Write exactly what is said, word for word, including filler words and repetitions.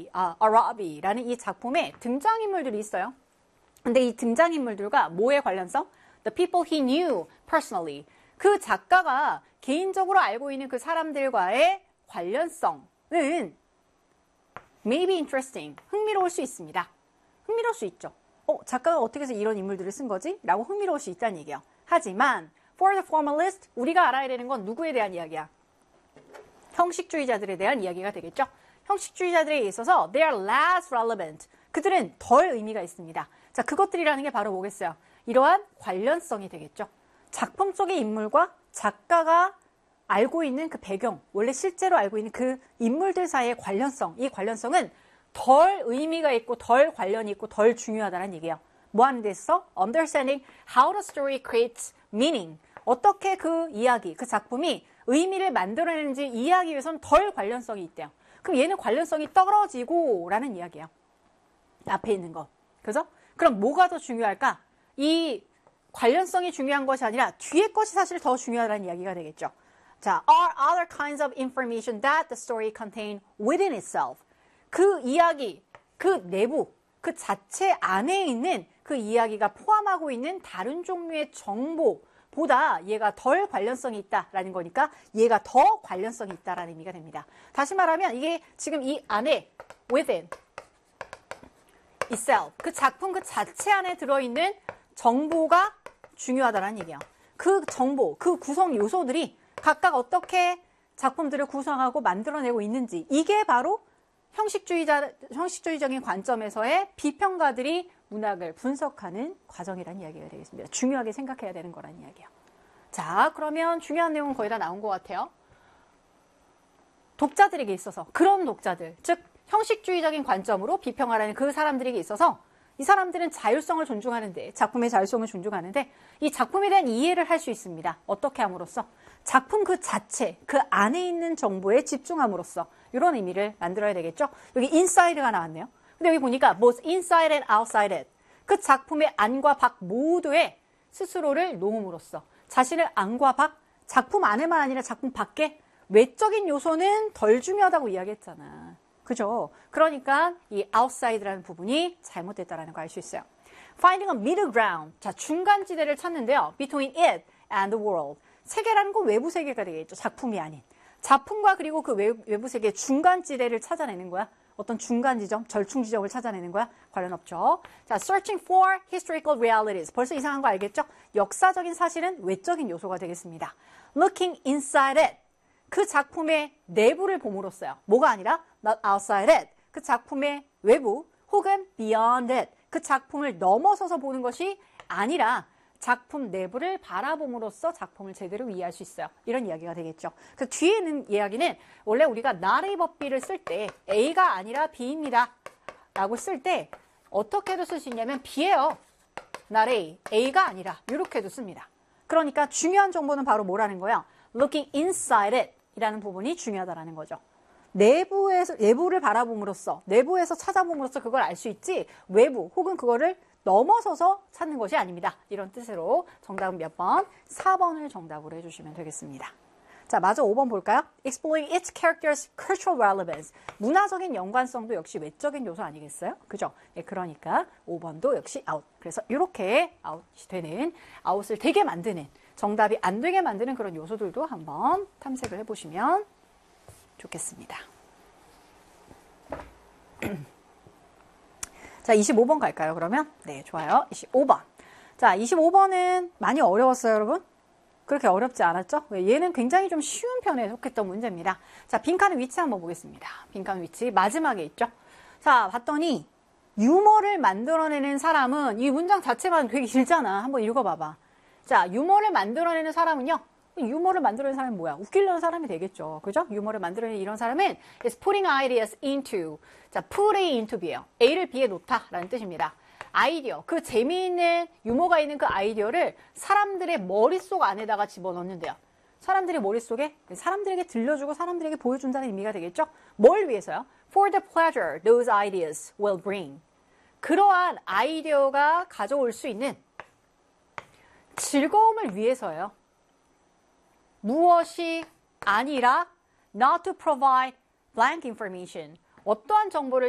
아, Arabi라는 이 작품에 등장인물들이 있어요. 근데 이 등장인물들과 뭐의 관련성? The people he knew personally. 그 작가가 개인적으로 알고 있는 그 사람들과의 관련성은 maybe interesting. 흥미로울 수 있습니다. 흥미로울 수 있죠. 어, 작가가 어떻게 해서 이런 인물들을 쓴 거지? 라고 흥미로울 수 있다는 얘기예요. 하지만 for the formalist, 우리가 알아야 되는 건 누구에 대한 이야기야? 형식주의자들에 대한 이야기가 되겠죠. 형식주의자들에 있어서 they are less relevant. 그들은 덜 의미가 있습니다. 자, 그것들이라는 게 바로 뭐겠어요? 이러한 관련성이 되겠죠. 작품 속의 인물과 작가가 알고 있는 그 배경, 원래 실제로 알고 있는 그 인물들 사이의 관련성, 이 관련성은 덜 의미가 있고 덜 관련이 있고 덜 중요하다는 얘기예요. 뭐 하는 데 있어? Understanding how the story creates meaning. 어떻게 그 이야기, 그 작품이 의미를 만들어내는지 이해하기 위해서는 덜 관련성이 있대요. 그럼 얘는 관련성이 떨어지고 라는 이야기예요. 앞에 있는 거. 그죠? 그럼 뭐가 더 중요할까? 이 관련성이 중요한 것이 아니라 뒤에 것이 사실 더 중요하다는 이야기가 되겠죠. 자, are other kinds of information that the story contain within itself. 그 이야기, 그 내부, 그 자체 안에 있는 그 이야기가 포함하고 있는 다른 종류의 정보보다 얘가 덜 관련성이 있다라는 거니까 얘가 더 관련성이 있다라는 의미가 됩니다. 다시 말하면 이게 지금 이 안에 within itself, 그 작품 그 자체 안에 들어있는 정보가 중요하다는 얘기예요. 그 정보, 그 구성 요소들이 각각 어떻게 작품들을 구성하고 만들어내고 있는지, 이게 바로 형식주의자, 형식주의적인 관점에서의 비평가들이 문학을 분석하는 과정이라는 이야기가 되겠습니다. 중요하게 생각해야 되는 거라는 이야기예요. 자, 그러면 중요한 내용은 거의 다 나온 것 같아요. 독자들에게 있어서, 그런 독자들, 즉 형식주의적인 관점으로 비평하라는 그 사람들에게 있어서 이 사람들은 자율성을 존중하는데, 작품의 자율성을 존중하는데 이 작품에 대한 이해를 할 수 있습니다. 어떻게 함으로써? 작품 그 자체, 그 안에 있는 정보에 집중함으로써 이런 의미를 만들어야 되겠죠. 여기 inside가 나왔네요. 근데 여기 보니까 both inside and outside it. 그 작품의 안과 밖 모두에 스스로를 놓음으로써 자신을 안과 밖, 작품 안에만 아니라 작품 밖에 외적인 요소는 덜 중요하다고 이야기했잖아. 그죠? 그러니까 이 outside라는 부분이 잘못됐다는 걸 알 수 있어요. Finding a middle ground. 자, 중간지대를 찾는데요. Between it and the world. 세계라는 건 외부 세계가 되겠죠. 작품이 아닌. 작품과 그리고 그 외부 세계의 중간지대를 찾아내는 거야. 어떤 중간 지점, 절충 지점을 찾아내는 거야. 관련 없죠. 자, searching for historical realities. 벌써 이상한 거 알겠죠? 역사적인 사실은 외적인 요소가 되겠습니다. Looking inside it. 그 작품의 내부를 봄으로써요. 뭐가 아니라 not outside it. 그 작품의 외부 혹은 beyond it. 그 작품을 넘어서서 보는 것이 아니라 작품 내부를 바라봄으로써 작품을 제대로 이해할 수 있어요. 이런 이야기가 되겠죠. 그 뒤에 있는 이야기는 원래 우리가 not A but B를 쓸 때 A가 아니라 B입니다 라고 쓸 때 어떻게도 쓸 수 있냐면 B예요. not A, A가 아니라 이렇게도 씁니다. 그러니까 중요한 정보는 바로 뭐라는 거예요? Looking inside it 이라는 부분이 중요하다는 거죠. 내부에서, 내부를 바라봄으로써, 내부에서 찾아봄으로써 그걸 알 수 있지 외부 혹은 그거를 넘어서서 찾는 것이 아닙니다. 이런 뜻으로 정답은 몇 번? 사 번을 정답으로 해주시면 되겠습니다. 자, 마저 오 번 볼까요? Exploring its character's cultural relevance. 문화적인 연관성도 역시 외적인 요소 아니겠어요? 그죠? 예, 그러니까 오 번도 역시 아웃. 그래서 이렇게 아웃이 되는, 아웃을 되게 만드는, 정답이 안 되게 만드는 그런 요소들도 한번 탐색을 해보시면 좋겠습니다. 자, 이십오 번 갈까요, 그러면? 네, 좋아요. 이십오 번. 자, 이십오 번은 많이 어려웠어요, 여러분? 그렇게 어렵지 않았죠? 얘는 굉장히 좀 쉬운 편에 속했던 문제입니다. 자, 빈칸의 위치 한번 보겠습니다. 빈칸 위치 마지막에 있죠? 자, 봤더니 유머를 만들어내는 사람은 이 문장 자체만 되게 길잖아. 한번 읽어봐봐. 자, 유머를 만들어내는 사람은요. 유머를 만들어내는 사람은 뭐야? 웃기려는 사람이 되겠죠. 그죠? 유머를 만들어내는 이런 사람은 is putting ideas into. 자, put A into B예요. A를 B에 놓다 라는 뜻입니다. 아이디어, 그 재미있는 유머가 있는 그 아이디어를 사람들의 머릿속 안에다가 집어넣는데요. 사람들의 머릿속에 사람들에게 들려주고 사람들에게 보여준다는 의미가 되겠죠? 뭘 위해서요? For the pleasure those ideas will bring. 그러한 아이디어가 가져올 수 있는 즐거움을 위해서요. 무엇이 아니라 not to provide blank information. 어떠한 정보를